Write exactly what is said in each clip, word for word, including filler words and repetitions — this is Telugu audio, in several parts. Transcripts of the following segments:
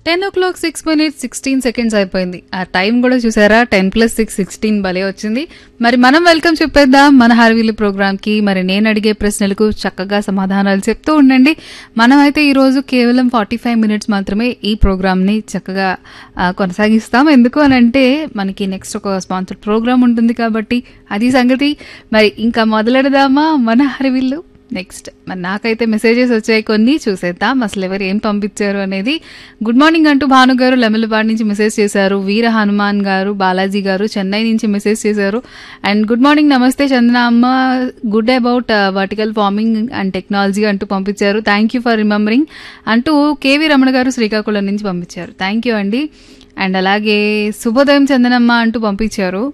టెన్ ఓ clock six minutes sixteen seconds అయిపోయింది. ఆ టైం కూడా చూసారా, టెన్ ప్లస్ సిక్స్ సిక్స్టీన్ భలే వచ్చింది. మరి మనం వెల్కమ్ చెప్పేద్దాం మన హర్వీలు ప్రోగ్రామ్ కి. మరి నేను అడిగే ప్రశ్నలకు చక్కగా సమాధానాలు చెప్తూ ఉండండి. మనమైతే ఈ రోజు కేవలం ఫార్టీ ఫైవ్ మినిట్స్ మాత్రమే ఈ ప్రోగ్రామ్ ని చక్కగా కొనసాగిస్తాం. ఎందుకు అని అంటే మనకి నెక్స్ట్ ఒక స్పాన్సర్ ప్రోగ్రామ్ ఉంటుంది కాబట్టి అది సంగతి. మరి ఇంకా మొదలెడదామా మన హర్వీలు. నెక్స్ట్ మరి నాకైతే మెసేజెస్ వచ్చాయి, కొన్ని చూసేద్దాం అసలు ఎవరు ఏం పంపించారు అనేది. గుడ్ మార్నింగ్ అంటూ భాను గారు లెమలపాడు నుంచి మెసేజ్ చేశారు. వీర హనుమాన్ గారు బాలాజీ గారు చెన్నై నుంచి మెసేజ్ చేశారు. అండ్ గుడ్ మార్నింగ్ నమస్తే చందన అమ్మ, good about vertical farming and technology అంటూ పంపించారు. థ్యాంక్ యూ ఫర్ రిమెంబరింగ్ అంటూ కేవీ రమణ గారు శ్రీకాకుళం నుంచి పంపించారు. థ్యాంక్ యూ అండి. అండ్ అలాగే శుభోదయం చందనమ్మ అంటూ పంపించారు.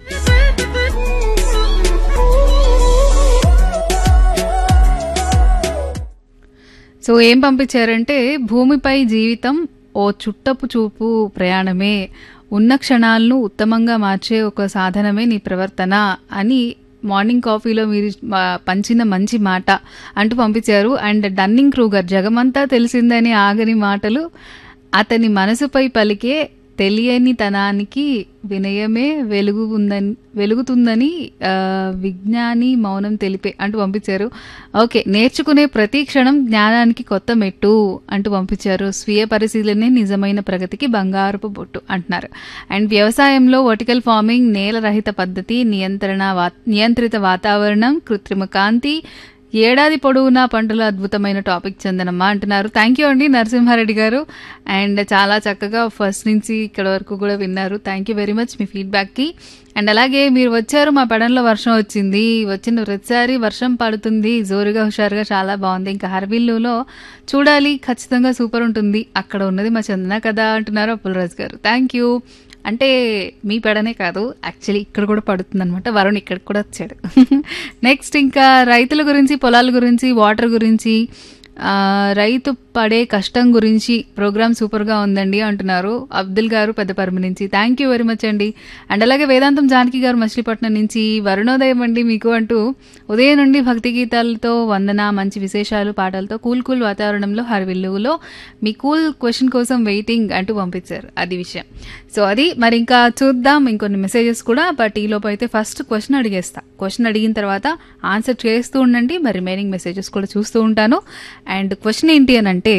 సో ఏం పంపించారంటే, భూమిపై జీవితం ఓ చుట్టపు చూపు ప్రయాణమే, ఉన్న క్షణాలను ఉత్తమంగా మార్చే ఒక సాధనమే నీ ప్రవర్తన అని మార్నింగ్ కాఫీలో మీరు పంచిన మంచి మాట అంటూ పంపించారు. అండ్ డన్నింగ్ క్రూగర్ జగమంతా తెలిసిందని ఆగని మాటలు అతని మనసుపై పలికే తెలియని తనానికి వినయమే వెలుగు ఉందని వెలుగుతుందని విజ్ఞాని మౌనం తెలిపే అంటూ పంపించారు. ఓకే, నేర్చుకునే ప్రతి క్షణం జ్ఞానానికి కొత్త మెట్టు అంటూ పంపించారు. స్వీయ పరిశీలనే నిజమైన ప్రగతికి బంగారపు బొట్టు అంటున్నారు. అండ్ వ్యవసాయంలో వర్టికల్ ఫార్మింగ్, నేల రహిత పద్ధతి, నియంత్రణ నియంత్రిత వాతావరణం, కృత్రిమ కాంతి, ఏడాది పొడవునా పంటల అద్భుతమైన టాపిక్ చందనమ్మ అంటున్నారు. థ్యాంక్ యూ అండి నరసింహారెడ్డి గారు. అండ్ చాలా చక్కగా ఫస్ట్ నుంచి ఇక్కడ వరకు కూడా విన్నారు. Thank you very much me ఫీడ్బ్యాక్కి. And అలాగే మీరు వచ్చారు, మా పెడంలో వర్షం వచ్చింది, వచ్చిన ప్రతిసారి వర్షం పడుతుంది జోరుగా హుషారుగా, చాలా బాగుంది. ఇంకా హర్విల్లులో చూడాలి, ఖచ్చితంగా సూపర్ ఉంటుంది, అక్కడ ఉన్నది మా చందన కదా అంటున్నారు అప్పులరాజు గారు. Thank you. అంటే మీ పెడనే కాదు, యాక్చువల్లీ ఇక్కడ కూడా పడుతుంది అనమాట, వరుణ్ ఇక్కడికి కూడా వచ్చాడు. నెక్స్ట్ ఇంకా రైతుల గురించి, పొలాల గురించి, వాటర్ గురించి, రైతు పడే కష్టం గురించి ప్రోగ్రామ్ సూపర్గా ఉందండి అంటున్నారు అబ్దుల్ గారు పెద్దపర్మి నుంచి. థ్యాంక్ యూ వెరీ మచ్ అండి. అండ్ అలాగే వేదాంతం జానకి గారు మచిలీపట్నం నుంచి, వరుణోదయం అండి మీకు అంటూ ఉదయం నుండి భక్తి గీతాలతో వందన, మంచి విశేషాలు పాటలతో కూల్ కూల్ వాతావరణంలో హర్విల్లులో మీ కూల్ క్వశ్చన్ కోసం వెయిటింగ్ అంటూ పంపించారు. అది విషయం. సో అది మరి ఇంకా చూద్దాం ఇంకొన్ని మెసేజెస్ కూడా. బట్ ఈలోపు అయితే ఫస్ట్ క్వశ్చన్ అడిగేస్తా. క్వశ్చన్ అడిగిన తర్వాత ఆన్సర్ చేస్తూ ఉండండి, మరి రిమైనింగ్ మెసేజెస్ కూడా చూస్తూ ఉంటాను. అండ్ క్వశ్చన్ ఏంటి అని అంటే,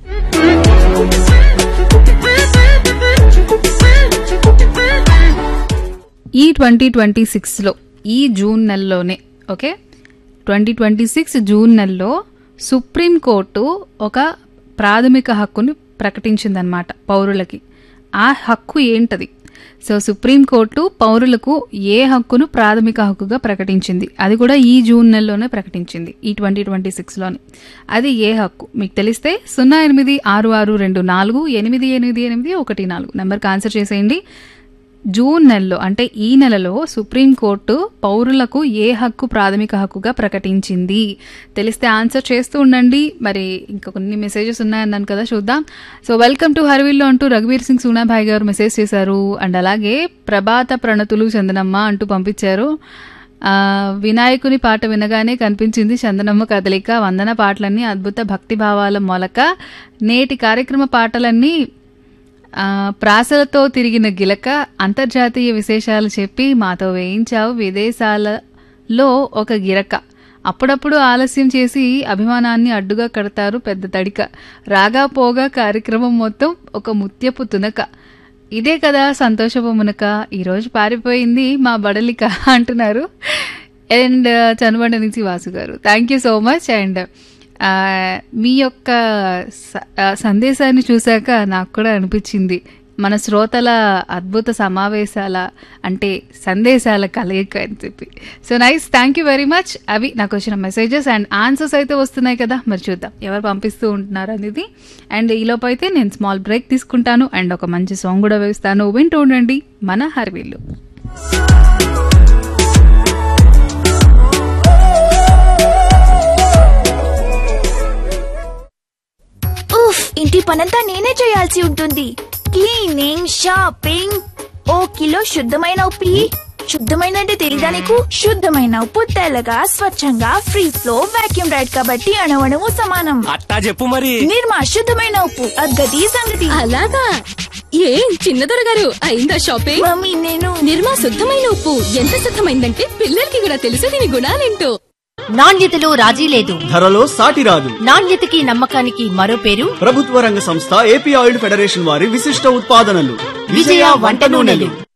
ఈ ట్వంటీ ట్వంటీ సిక్స్ లో ఈ జూన్ నెలలోనే, okay twenty twenty six June నెలలో సుప్రీంకోర్టు ఒక ప్రాథమిక హక్కుని ప్రకటించిందనమాట పౌరులకి. ఆ హక్కు ఏంటది? సో సుప్రీంకోర్టు పౌరులకు ఏ హక్కును ప్రాథమిక హక్కుగా ప్రకటించింది, అది కూడా ఈ జూన్ నెలలోనే ప్రకటించింది, ఈ ట్వంటీ ట్వంటీ సిక్స్లోనే. అది ఏ హక్కు మీకు తెలిస్తే సున్నా ఎనిమిది ఆరు ఆరు రెండు నాలుగు ఎనిమిది ఎనిమిది ఎనిమిది ఒకటి నాలుగు నెంబర్కి ఆన్సర్ చేసేయండి. జూన్ నెలలో అంటే ఈ నెలలో సుప్రీంకోర్టు పౌరులకు ఏ హక్కు ప్రాథమిక హక్కుగా ప్రకటించింది తెలిస్తే ఆన్సర్ చేస్తూ ఉండండి. మరి ఇంకా కొన్ని మెసేజెస్ ఉన్నాయన్నాను కదా, చూద్దాం. సో వెల్కమ్ టు హర్విల్లో అంటూ రఘువీర్ సింగ్ సూనాభాయ్ గారు మెసేజ్ చేశారు. అండ్ అలాగే ప్రభాత ప్రణతులు చందనమ్మ అంటూ పంపించారు. వినాయకుని పాట వినగానే కనిపించింది చందనమ్మ కదలిక, వందన పాటలన్నీ అద్భుత భక్తి భావాల మొలక, నేటి కార్యక్రమ పాటలన్నీ ప్రాసలతో తిరిగిన గిలక, అంతర్జాతీయ విశేషాలు చెప్పి మాతో వేయించావు విదేశాలలో ఒక గిరక, అప్పుడప్పుడు ఆలస్యం చేసి అభిమానాన్ని అడ్డుగా కడతారు పెద్ద తడిక, రాగా పోగా కార్యక్రమం మొత్తం ఒక ముత్యపు తునక, ఇదే కదా సంతోషపు మునక, ఈరోజు పారిపోయింది మా బడలిక అంటున్నారు. అండ్ చనుబండ నుంచి వాసు గారు, thank you so much. And మీ యొక్క సందేశాన్ని చూశాక నాకు కూడా అనిపించింది మన శ్రోతల అద్భుత సమావేశాల అంటే సందేశాల కలయిక అని చెప్పి. So nice, thank you very much. అవి నాకు వచ్చిన మెసేజెస్ అండ్ ఆన్సర్స్ అయితే వస్తున్నాయి కదా, మరి చూద్దాం ఎవరు పంపిస్తూ ఉంటున్నారు అనేది. అండ్ ఈలోపు అయితే నేను స్మాల్ బ్రేక్ తీసుకుంటాను అండ్ ఒక మంచి సాంగ్ కూడా వేస్తాను. వింటూ ఉండండి మన హర్విల్లు. ఇంటి పనంతా నేనే చేయాల్సి ఉంటుంది. క్లీనింగ్, షాపింగ్, ఓ కిలో శుద్ధమైన ఉప్పు, శుద్ధమైన అంటే తెలీదా నీకు? శుద్ధమైన ఉప్పు తెల్లగా స్వచ్ఛంగా ఫ్రీ ఫ్లో వాక్యూమ్ రైడ్ కాబట్టి అణువణువు సమానం. అట్టా చెప్పు మరి. నిర్మా శుద్ధమైన ఉప్పు అగ్గది సంగతి. అలాగా ఏం చిన్నదొర గారు అయిందా షాపింగ్? మమ్మీ నేను నిర్మా శుద్ధమైన ఉప్పు ఎంత శుద్ధమైందంటే పిల్లలకి కూడా తెలుసు దీని గుణాలేంటో. నాణ్యతలో రాజీ లేదు, ధరలో సాటి రాదు. నాణ్యతకి నమ్మకానికి మరో పేరు ప్రభుత్వ రంగ సంస్థ ఏపీ ఆయిల్ ఫెడరేషన్ వారి విశిష్ట ఉత్పాదనలు విజయ వంట నూనెలు.